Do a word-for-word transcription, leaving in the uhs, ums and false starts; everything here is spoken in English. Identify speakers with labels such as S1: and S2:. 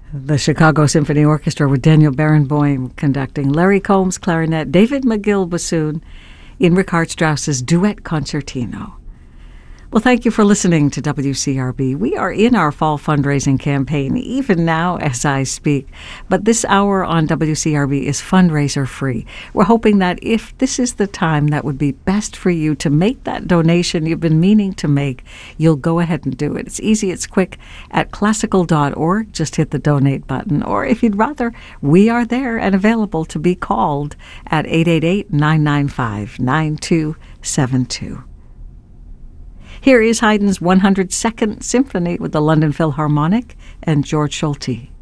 S1: The Chicago Symphony Orchestra with Daniel Barenboim conducting, Larry Combs clarinet, David McGill bassoon, in Richard Strauss's Duet Concertino. Well, thank you for listening to W C R B. We are in our fall fundraising campaign, even now as I speak. But this hour on W C R B is fundraiser free. We're hoping that if this is the time that would be best for you to make that donation you've been meaning to make, you'll go ahead and do it. It's easy, it's quick. At classical dot org, just hit the donate button. Or if you'd rather, we are there and available to be called at eight eight eight, nine nine five, nine two seven two. Here is Haydn's one hundred second Symphony with the London Philharmonic and George Solti.